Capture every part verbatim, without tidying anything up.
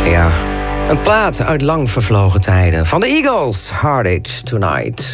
Ja, een plaat uit lang vervlogen tijden. Van de Eagles, Heartache Tonight.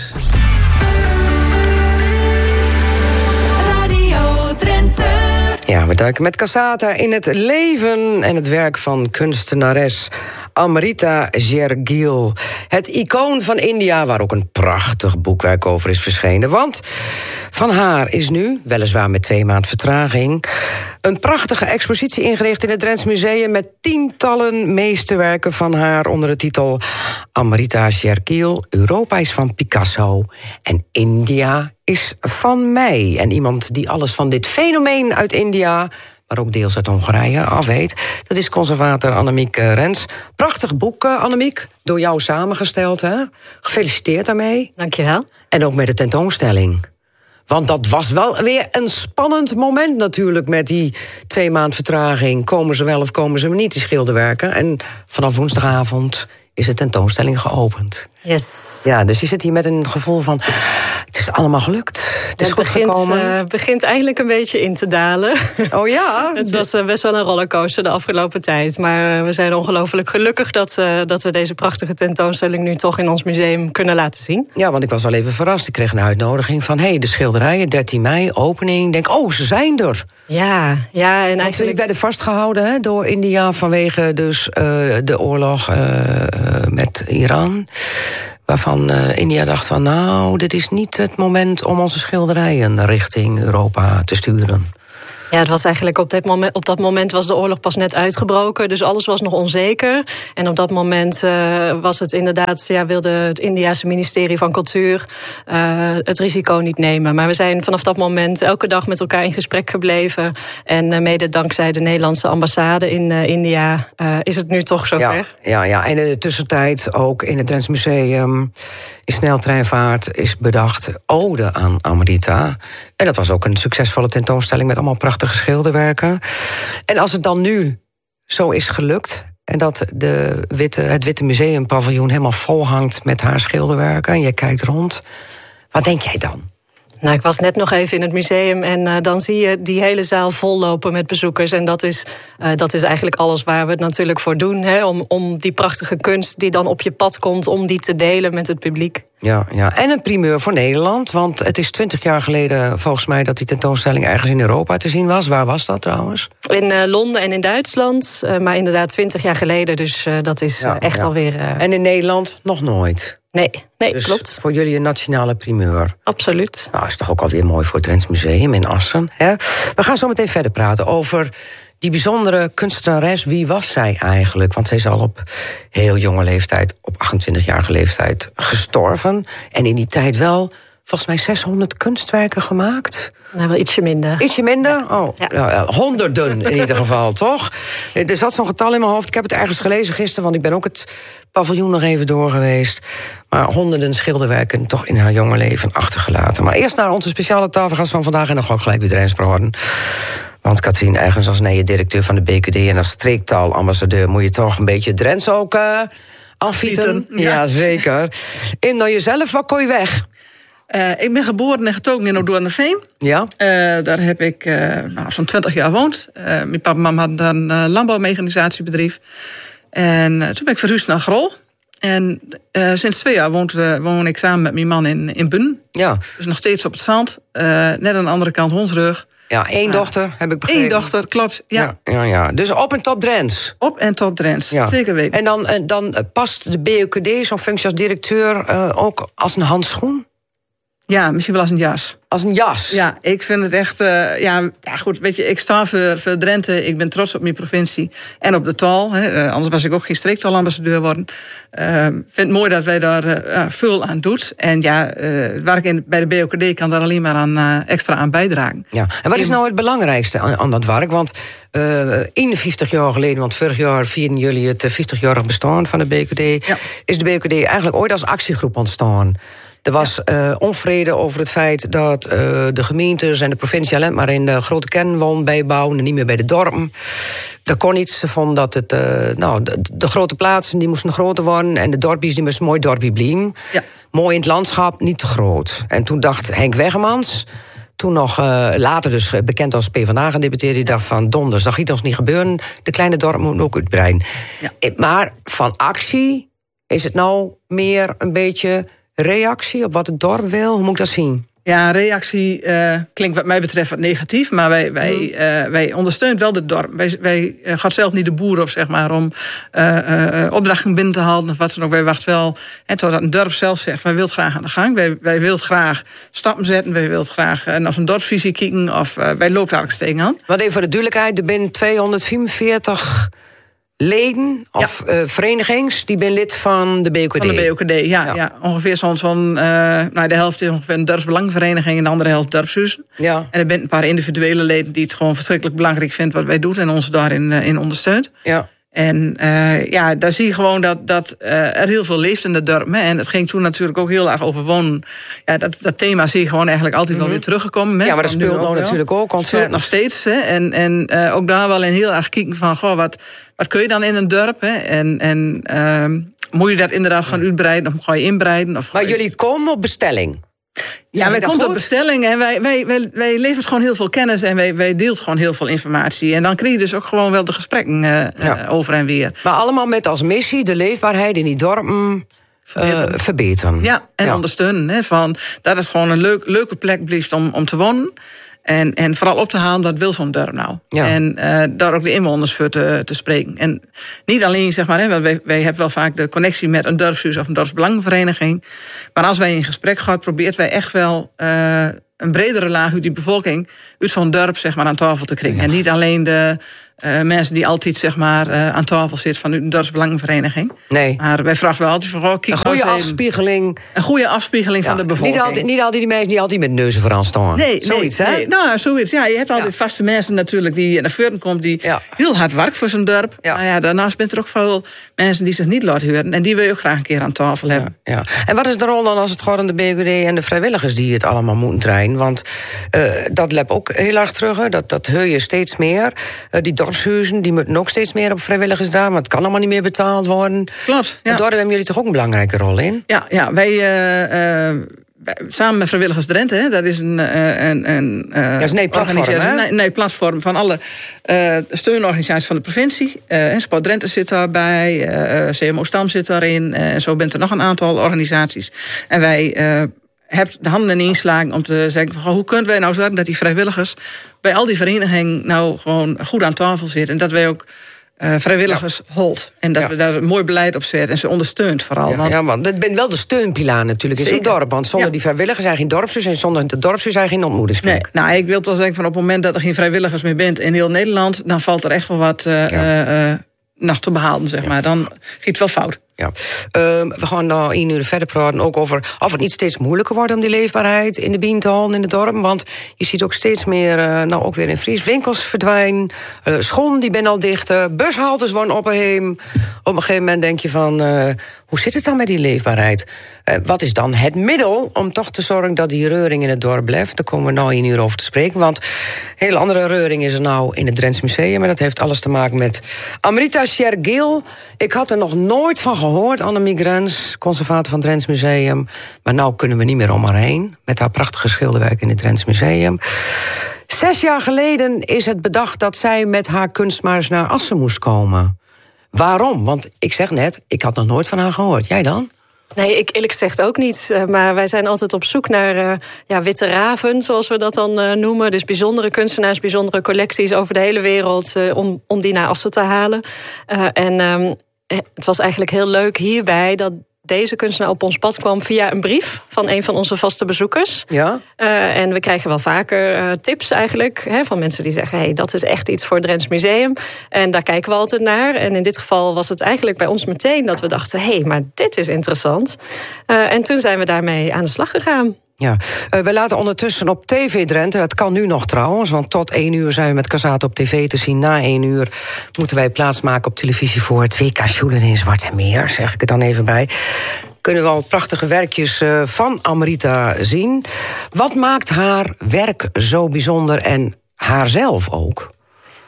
Radio Drenthe. Ja, we duiken met Cassata in het leven en het werk van kunstenares Amrita Shergill. Het icoon van India, waar ook een prachtig boekwerk over is verschenen. Want van haar is nu, weliswaar met twee maand vertraging, een prachtige expositie ingericht in het Drents Museum met tientallen meesterwerken van haar onder de titel Amrita Shergill, Europa is van Picasso en India is van mij. En iemand die alles van dit fenomeen uit India, maar ook deels uit Hongarije, af weet, dat is conservator Annemiek Rens. Prachtig boek, Annemiek, door jou samengesteld, hè? Gefeliciteerd daarmee. Dankjewel. En ook met de tentoonstelling. Want dat was wel weer een spannend moment natuurlijk met die twee maand vertraging. Komen ze wel of komen ze niet, die schilderwerken? En vanaf woensdagavond is de tentoonstelling geopend. Yes. Ja, dus je zit hier met een gevoel van, het is allemaal gelukt. Het is het goed begint, gekomen. uh, begint eigenlijk een beetje in te dalen. Oh ja? Het was uh, best wel een rollercoaster de afgelopen tijd. Maar uh, we zijn ongelooflijk gelukkig dat, uh, dat we deze prachtige tentoonstelling nu toch in ons museum kunnen laten zien. Ja, want ik was wel even verrast. Ik kreeg een uitnodiging van, hé, hey, de schilderijen, dertien mei, opening. Ik denk, oh, ze zijn er. Ja, ja. En Want eigenlijk ze werden vastgehouden hè, door India vanwege dus uh, de oorlog uh, uh, met Iran. Waarvan uh, India dacht van, nou, dit is niet het moment om onze schilderijen richting Europa te sturen. Ja, het was eigenlijk op, dit moment, op dat moment was de oorlog pas net uitgebroken. Dus alles was nog onzeker. En op dat moment uh, was het inderdaad, ja, wilde het Indiase ministerie van Cultuur uh, het risico niet nemen. Maar we zijn vanaf dat moment elke dag met elkaar in gesprek gebleven. En uh, mede dankzij de Nederlandse ambassade in uh, India uh, is het nu toch zover. Ja, ja, ja, en in de tussentijd ook in het Drents Museum in sneltreinvaart is bedacht ode aan Amrita. En dat was ook een succesvolle tentoonstelling met allemaal prachtige schilderwerken. En als het dan nu zo is gelukt en dat de witte, het Witte Museumpaviljoen helemaal vol hangt met haar schilderwerken en je kijkt rond, wat denk jij dan? Nou, ik was net nog even in het museum en uh, dan zie je die hele zaal vollopen met bezoekers. En dat is, uh, dat is eigenlijk alles waar we het natuurlijk voor doen. Hè? Om, om die prachtige kunst die dan op je pad komt, om die te delen met het publiek. Ja, ja, en een primeur voor Nederland. Want het is twintig jaar geleden volgens mij dat die tentoonstelling ergens in Europa te zien was. Waar was dat trouwens? In uh, Londen en in Duitsland. Uh, maar inderdaad twintig jaar geleden. Dus uh, dat is ja, uh, echt ja. alweer... Uh... En in Nederland nog nooit? Nee, nee, dus klopt. Voor jullie een nationale primeur. Absoluut. Nou, is toch ook alweer mooi voor het Drents Museum in Assen. Hè? We gaan zo meteen verder praten over die bijzondere kunstenares. Wie was zij eigenlijk? Want zij is al op heel jonge leeftijd, op achtentwintigjarige leeftijd, gestorven. En in die tijd wel, volgens mij, zeshonderd kunstwerken gemaakt. Nou, wel ietsje minder. Ietsje minder? Ja. Oh, Ja. ja, honderden in ieder geval, toch? Er zat zo'n getal in mijn hoofd. Ik heb het ergens gelezen gisteren, want ik ben ook het paviljoen nog even door geweest. Maar honderden schilderwerken toch in haar jonge leven achtergelaten. Maar eerst naar onze speciale tafelgast van vandaag en dan ga ik gelijk weer Drents praten. Want Katrien, eigenlijk als nieuwe directeur van de B K D en als streektaalambassadeur moet je toch een beetje Drents ook uh, affieten. Ja. ja, zeker. En nou jezelf, wat kon je weg? Uh, ik ben geboren en getogen in Oudorneveen. Ja. Uh, daar heb ik uh, nou, zo'n twintig jaar gewoond. Uh, mijn papa en mama hadden een uh, landbouwmechanisatiebedrijf. En uh, toen ben ik verhuisd naar Grol. En uh, sinds twee jaar woont, uh, woon ik samen met mijn man in, in Bun. Ja. Dus nog steeds op het zand. Uh, net aan de andere kant Hondsrug. Ja, één uh, dochter, heb ik begrepen. Eén dochter, klopt. Ja. Ja, ja, ja. Dus op en top Drents. Op en top Drents, ja. Zeker weten. En dan, dan past de B U K D, zo'n functie als directeur, uh, ook als een handschoen? Ja, misschien wel als een jas. Als een jas? Ja, ik vind het echt... Uh, ja, ja, goed, weet je, ik sta voor, voor Drenthe. Ik ben trots op mijn provincie en op de taal. Hè. Uh, anders was ik ook geen streektaalambassadeur worden. Ik uh, vind het mooi dat wij daar uh, veel aan doen. En ja, uh, waar ik in, bij de B O K D kan daar alleen maar aan, uh, extra aan bijdragen. Ja. En wat is nou het belangrijkste aan, aan dat werk? Want uh, eenenvijftig jaar geleden, want vorig jaar vierden jullie het vijftigjarig bestaan van de B K D... Ja. Is de B O K D eigenlijk ooit als actiegroep ontstaan. Er was uh, onvrede over het feit dat uh, de gemeentes en de provincie alleen maar in de grote kernwoon bijbouwen en niet meer bij de dorpen. Dat kon niet. Ze vonden dat het, uh, nou, de, de grote plaatsen die moesten groter worden en de dorpjes die moesten mooi dorpje blijven. Ja. Mooi in het landschap, niet te groot. En toen dacht Henk Wegemans, toen nog uh, later dus bekend als PvdA-gedeputeerde... die dacht van, donders, dat gaat ons niet gebeuren. De kleine dorp moet ook uitbreiden. Ja. Maar van actie is het nou meer een beetje reactie op wat het dorp wil? Hoe moet ik dat zien? Ja, reactie uh, klinkt wat mij betreft wat negatief, maar wij, wij, uh, wij ondersteunen wel het dorp. Wij, wij uh, gaan zelf niet de boer op, zeg maar, om uh, uh, opdrachten binnen te halen of wat dan ook. Wij wachten wel, en totdat een dorp zelf zegt, wij willen graag aan de gang. Wij, wij willen graag stappen zetten, wij willen graag uh, naar zo'n dorpsvisie kijken, of uh, wij lopen eigenlijk tegen aan. Wat even voor de duidelijkheid, er zijn tweehonderdvierenveertig leden of ja. uh, verenigings, die ben lid van de B O K D. Van de B O K D, ja. ja. ja. Ongeveer zo'n, zo'n uh, nou, de helft is ongeveer een dorpsbelangvereniging en de andere helft dorpshuizen. Ja. En er zijn een paar individuele leden die het gewoon verschrikkelijk belangrijk vinden wat wij doen en ons daarin uh, in ondersteunt. Ja. En uh, ja, daar zie je gewoon dat, dat uh, er heel veel leeft in het dorp. Hè. En het ging toen natuurlijk ook heel erg over wonen. Ja, dat, dat thema zie je gewoon eigenlijk altijd mm-hmm. wel weer teruggekomen. Hè. Ja, maar dat speelt nou natuurlijk ook ontzettend. nog steeds. Hè. En, en uh, ook daar wel in heel erg kijken van, goh, wat, wat kun je dan in een dorp? Hè? En, en uh, moet je dat inderdaad gaan uitbreiden of ga je inbreiden? Of maar je... jullie komen op bestelling? Ja, wij komen op bestelling en wij, wij, wij, wij leveren gewoon heel veel kennis en wij, wij deelt gewoon heel veel informatie. En dan krijg je dus ook gewoon wel de gesprekken uh, ja. uh, over en weer. Maar allemaal met als missie de leefbaarheid in die dorpen verbeteren. Uh, verbeteren. Ja, en ja. ondersteunen. Hè, van, dat is gewoon een leuk, leuke plek blijft om, om te wonen. En, en vooral op te halen, dat wil zo'n dorp nou. Ja. En uh, daar ook de inwoners voor te, te spreken. En niet alleen, zeg maar, hè, want wij, wij hebben wel vaak de connectie met een dorpshuis of een dorpsbelangenvereniging. Maar als wij in gesprek gaan, probeert wij echt wel uh, een bredere laag uit die bevolking, uit zo'n dorp, zeg maar, aan tafel te krijgen. Ja. En niet alleen de uh, mensen die altijd, zeg maar, uh, aan tafel zitten van een dorpsbelangenvereniging. Nee. Maar wij vragen wel altijd van, oh, kijk, een goede afspiegeling. Een goede afspiegeling ja. van de bevolking. Niet altijd, niet altijd die mensen die altijd met neuzen vooraan staan. Nee, zoiets, nee, hè? Nee. Nou, zoiets. Ja, je hebt altijd ja. vaste mensen natuurlijk die naar voren komen, die ja. heel hard werken voor zijn dorp. Ja. Nou ja, daarnaast bent er ook veel mensen die zich niet laten horen. En die wil je ook graag een keer aan tafel hebben. Ja, ja. En wat is de rol dan als het gaat om de B O K D en de vrijwilligers die het allemaal moeten trainen? Want uh, dat loopt ook heel erg terug. Hè. Dat, dat hoor je steeds meer. Uh, die dorpshuizen, die moeten ook steeds meer op vrijwilligers draaien, want het kan allemaal niet meer betaald worden. Klopt. Ja. En daar hebben jullie toch ook een belangrijke rol in? Ja, ja wij, uh, uh, wij samen met Vrijwilligers Drenthe, hè, dat is een, uh, een, een uh, ja, is nee, platform, hè? Nee, nee, platform van alle uh, steunorganisaties van de provincie. Uh, Sport Drenthe zit daarbij, uh, C M O Stam zit daarin. En uh, zo bent er nog een aantal organisaties. En wij uh, hebben de handen inslagen om te zeggen, van, hoe kunnen wij nou zorgen dat die vrijwilligers bij al die verenigingen nou gewoon goed aan tafel zitten. En dat wij ook Uh, vrijwilligers ja. hold. En dat ja. we daar een mooi beleid op zetten. En ze ondersteunt vooral. Ja, want... ja, want dat ben wel de steunpilaar natuurlijk in zo'n dorp. Want zonder ja. die vrijwilligers zijn geen dorpshuis. En zonder de dorpshuis zijn geen ontmoetingsplek. Nee, nou, ik wil toch zeggen, van op het moment dat er geen vrijwilligers meer bent in heel Nederland, dan valt er echt wel wat uh, ja. uh, nog te behalen, zeg maar. Dan gaat het wel fout. Ja. Uh, we gaan nou één uur verder praten ook over of het niet steeds moeilijker wordt om die leefbaarheid in de bien te houden in de dorpen. Want je ziet ook steeds meer, uh, nou ook weer in Fries, winkels verdwijnen. Uh, scholen die ben al dicht. Uh, bushaltes worden opgeheven. Op een gegeven moment denk je van, uh, hoe zit het dan met die leefbaarheid? Uh, wat is dan het middel om toch te zorgen dat die reuring in het dorp blijft? Daar komen we nou één uur over te spreken. Want een hele andere reuring is er nou in het Drents Museum. En dat heeft alles te maken met Amrita Shergill. Ik had er nog nooit van gehoord, Annemie Grens, conservator van het Drents Museum. Maar nou kunnen we niet meer om haar heen. Met haar prachtige schilderwerk in het Drents Museum. Zes jaar geleden is het bedacht dat zij met haar kunst maar eens naar Assen moest komen. Waarom? Want ik zeg net, ik had nog nooit van haar gehoord. Jij dan? Nee, ik eerlijk gezegd ook niet. Maar wij zijn altijd op zoek naar uh, ja, witte raven, zoals we dat dan uh, noemen. Dus bijzondere kunstenaars, bijzondere collecties over de hele wereld, uh, om, om die naar Assen te halen. Uh, en um, het was eigenlijk heel leuk hierbij dat deze kunstenaar op ons pad kwam via een brief van een van onze vaste bezoekers. Ja. Uh, en we krijgen wel vaker uh, tips eigenlijk, hè, van mensen die zeggen, hey, dat is echt iets voor het Drents Museum. En daar kijken we altijd naar. En in dit geval was het eigenlijk bij ons meteen dat we dachten, hé, hey, maar dit is interessant. Uh, en toen zijn we daarmee aan de slag gegaan. Ja, uh, we laten ondertussen op T V Drenthe, dat kan nu nog trouwens, want tot één uur zijn we met Casato op tv te zien. Na één uur moeten wij plaatsmaken op televisie voor het W K Sjoelen in Zwarte Meer, zeg ik er dan even bij. Kunnen we al prachtige werkjes uh, van Amrita zien. Wat maakt haar werk zo bijzonder en haarzelf ook?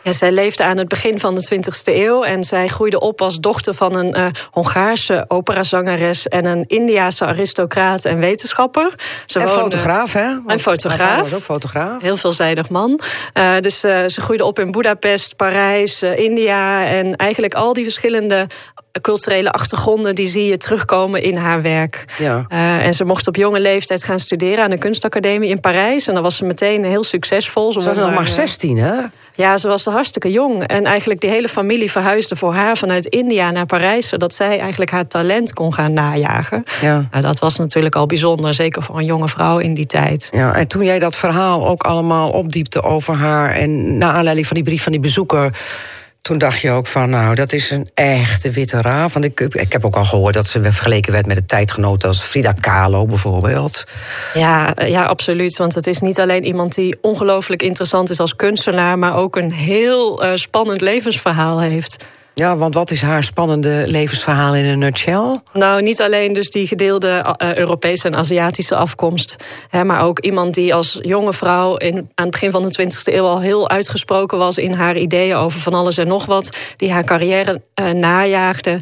Ja, zij leefde aan het begin van de twintigste eeuw en zij groeide op als dochter van een uh, Hongaarse operazangeres en een Indiase aristocraat en wetenschapper. Ze en woonde, fotograaf, hè? Een fotograaf. Was ook fotograaf. Heel veelzijdig man. Uh, dus uh, ze groeide op in Budapest, Parijs, uh, India en eigenlijk al die verschillende culturele achtergronden die zie je terugkomen in haar werk. Ja. Uh, en ze mocht op jonge leeftijd gaan studeren aan de kunstacademie in Parijs. En dan was ze meteen heel succesvol. Ze was nog maar zestien, hè? Ja, ze was hartstikke jong. En eigenlijk die hele familie verhuisde voor haar vanuit India naar Parijs, zodat zij eigenlijk haar talent kon gaan najagen. Ja. Nou, dat was natuurlijk al bijzonder, zeker voor een jonge vrouw in die tijd. Ja, en toen jij dat verhaal ook allemaal opdiepte over haar en naar aanleiding van die brief van die bezoeker, toen dacht je ook van, nou, dat is een echte witte raaf. Want ik, ik heb ook al gehoord dat ze vergeleken werd met de tijdgenoten als Frida Kahlo bijvoorbeeld. Ja, ja, absoluut. Want het is niet alleen iemand die ongelooflijk interessant is als kunstenaar, maar ook een heel uh, spannend levensverhaal heeft. Ja, want wat is haar spannende levensverhaal in een nutshell? Nou, niet alleen dus die gedeelde uh, Europese en Aziatische afkomst, hè, maar ook iemand die als jonge vrouw in, aan het begin van de twintigste eeuw al heel uitgesproken was in haar ideeën over van alles en nog wat, die haar carrière uh, najaagde.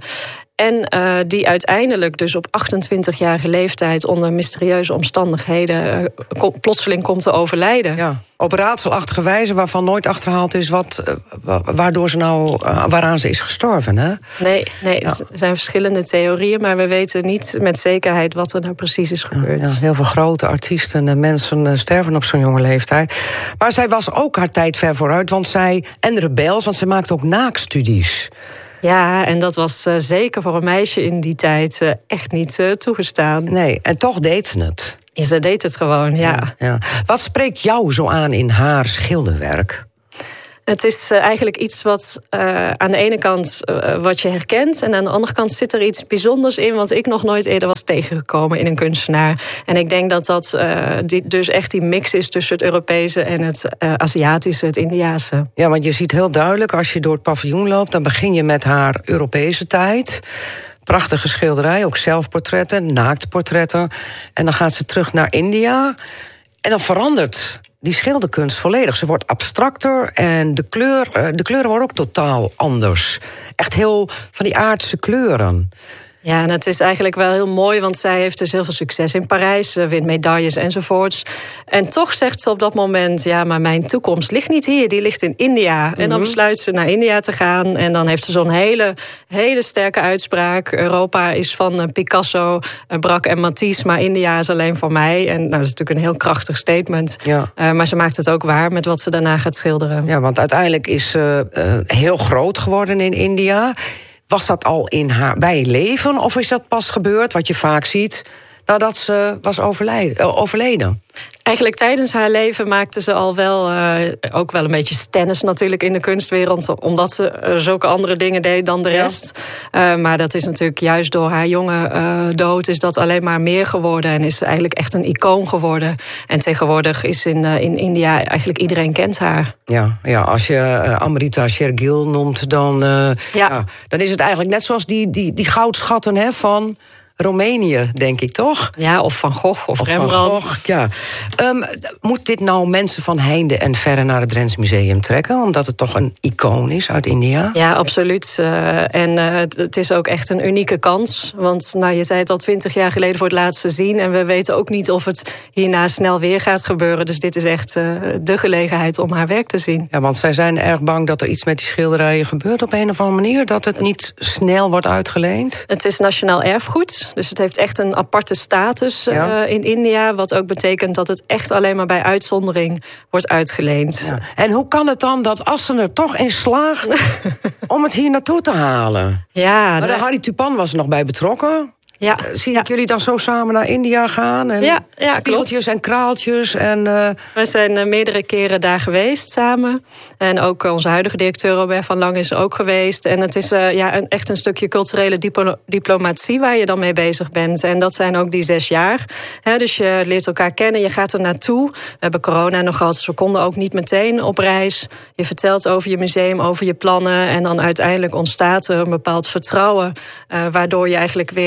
En uh, die uiteindelijk dus op achtentwintigjarige leeftijd onder mysterieuze omstandigheden uh, kom, plotseling komt te overlijden. Ja, op raadselachtige wijze waarvan nooit achterhaald is wat, uh, waardoor ze nou, uh, waaraan ze is gestorven, hè? Nee, nee, ja. Er zijn verschillende theorieën, maar we weten niet met zekerheid wat er nou precies is gebeurd. Ja, ja, heel veel grote artiesten en mensen uh, sterven op zo'n jonge leeftijd. Maar zij was ook haar tijd ver vooruit, want zij, en rebels, want zij maakte ook naakstudies. Ja, en dat was uh, zeker voor een meisje in die tijd uh, echt niet uh, toegestaan. Nee, en toch deed ze het. Ja, ze deed het gewoon, ja. Ja, ja. Wat spreekt jou zo aan in haar schilderwerk? Het is uh, eigenlijk iets wat uh, aan de ene kant uh, wat je herkent, en aan de andere kant zit er iets bijzonders in wat ik nog nooit eerder was tegengekomen in een kunstenaar. En ik denk dat dat uh, die, dus echt die mix is tussen het Europese en het uh, Aziatische, het Indiase. Ja, want je ziet heel duidelijk als je door het paviljoen loopt, dan begin je met haar Europese tijd. Prachtige schilderij, ook zelfportretten, naaktportretten. En dan gaat ze terug naar India. En dan verandert die schilderkunst volledig. Ze wordt abstracter en de, kleur, de kleuren worden ook totaal anders. Echt heel van die aardse kleuren. Ja, en het is eigenlijk wel heel mooi, want zij heeft dus heel veel succes in Parijs. Ze wint medailles enzovoorts. En toch zegt ze op dat moment, ja, maar mijn toekomst ligt niet hier, die ligt in India. Mm-hmm. En dan besluit ze naar India te gaan. En dan heeft ze zo'n hele, hele sterke uitspraak. Europa is van Picasso, Braque en Matisse, maar India is alleen voor mij. En nou, dat is natuurlijk een heel krachtig statement. Ja. Uh, maar ze maakt het ook waar met wat ze daarna gaat schilderen. Ja, want uiteindelijk is ze uh, heel groot geworden in India. Was dat al in haar bij het leven of is dat pas gebeurd, wat je vaak ziet, nadat ze was overlijden, overleden? Eigenlijk tijdens haar leven maakte ze al wel, uh, ook wel een beetje stennis natuurlijk in de kunstwereld, omdat ze uh, zulke andere dingen deed dan de rest. Ja. Uh, maar dat is natuurlijk juist door haar jonge uh, dood is dat alleen maar meer geworden en is ze eigenlijk echt een icoon geworden. En tegenwoordig is in, uh, in India eigenlijk iedereen kent haar. Ja, ja, als je uh, Amrita Shergill noemt, dan, uh, ja. Ja, dan is het eigenlijk net zoals die, die, die goudschatten, hè, van Roemenië, denk ik, toch? Ja, of Van Gogh of, of Rembrandt. Van Gogh, ja. Um, moet dit nou mensen van heinde en verre naar het Drents Museum trekken? Omdat het toch een icoon is uit India? Ja, absoluut. Uh, en uh, het, het is ook echt een unieke kans. Want nou, je zei het al twintig jaar geleden voor het laatst te zien. En we weten ook niet of het hierna snel weer gaat gebeuren. Dus dit is echt uh, de gelegenheid om haar werk te zien. Ja, want zij zijn erg bang dat er iets met die schilderijen gebeurt op een of andere manier. Dat het niet snel wordt uitgeleend. Het is nationaal erfgoed. Dus het heeft echt een aparte status ja. uh, in India. Wat ook betekent dat het echt alleen maar bij uitzondering wordt uitgeleend. Ja. En hoe kan het dan dat Assen er toch in slaagt om het hier naartoe te halen? Ja, maar de Harry Tupan was er nog bij betrokken. Ja, Zie ja. ik jullie dan zo samen naar India gaan? En ja, ja, spiegeltjes en kraaltjes. En, uh... We zijn uh, meerdere keren daar geweest samen. En ook onze huidige directeur Robert van Lang is ook geweest. En het is uh, ja, een, echt een stukje culturele diplo- diplomatie waar je dan mee bezig bent. En dat zijn ook die zes jaar. He, dus je leert elkaar kennen, je gaat er naartoe. We hebben corona nog gehad, dus we konden ook niet meteen op reis. Je vertelt over je museum, over je plannen. En dan uiteindelijk ontstaat er een bepaald vertrouwen. Uh, waardoor je eigenlijk weer de volgende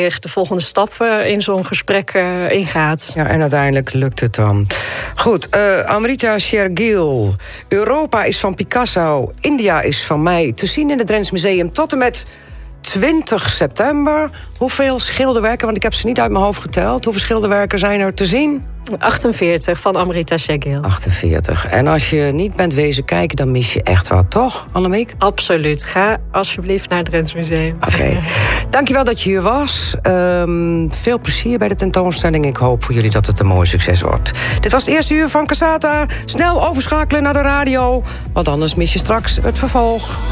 volgende stap uh, in zo'n gesprek uh, ingaat. Ja, en uiteindelijk lukt het dan. Goed, uh, Amrita Shergill. Europa is van Picasso, India is van mij. Te zien in het Drents Museum tot en met twintig september. Hoeveel schilderwerken, want ik heb ze niet uit mijn hoofd geteld. Hoeveel schilderwerken zijn er te zien? achtenveertig van Amrita Shergill. achtenveertig. En als je niet bent wezen kijken, dan mis je echt wat, toch, Annemiek? Absoluut. Ga alsjeblieft naar het Drents Museum. Oké. Okay. Dankjewel dat je hier was. Um, veel plezier bij de tentoonstelling. Ik hoop voor jullie dat het een mooi succes wordt. Dit was het eerste uur van Cassata. Snel overschakelen naar de radio, want anders mis je straks het vervolg.